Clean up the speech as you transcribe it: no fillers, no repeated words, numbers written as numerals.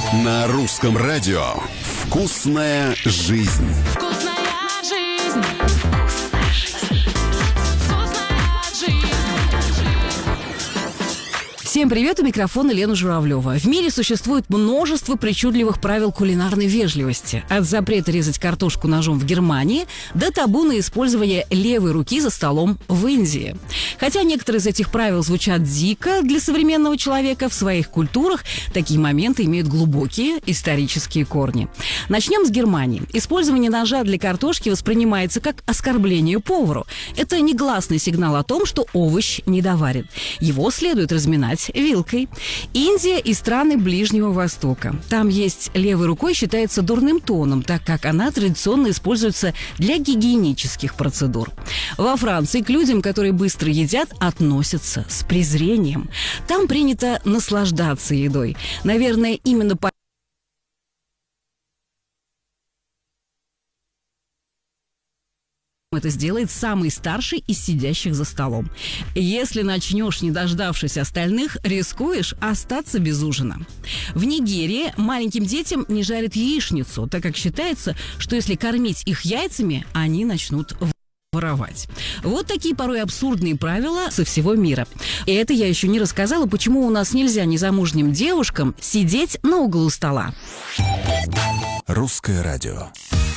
На русском радио «Вкусная жизнь». Вкусная жизнь. Всем привет, у микрофона Лена Журавлева. В мире существует множество причудливых правил кулинарной вежливости. От запрета резать картошку ножом в Германии до табу на использование левой руки за столом в Индии. Хотя некоторые из этих правил звучат дико для современного человека, в своих культурах такие моменты имеют глубокие исторические корни. Начнем с Германии. Использование ножа для картошки воспринимается как оскорбление повару. Это негласный сигнал о том, что овощ недоварен. Его следует разминать вилкой. Индия и страны Ближнего Востока. Там есть левой рукой считается дурным тоном, так как она традиционно используется для гигиенических процедур. Во Франции к людям, которые быстро едят, относятся с презрением. Там принято наслаждаться едой. Наверное, именно по это сделает самый старший из сидящих за столом. Если начнешь, не дождавшись остальных, рискуешь остаться без ужина. В Нигерии маленьким детям не жарят яичницу, так как считается, что если кормить их яйцами, они начнут воровать. Вот такие порой абсурдные правила со всего мира. И это я еще не рассказала, почему у нас нельзя незамужним девушкам сидеть на углу стола. Русское радио.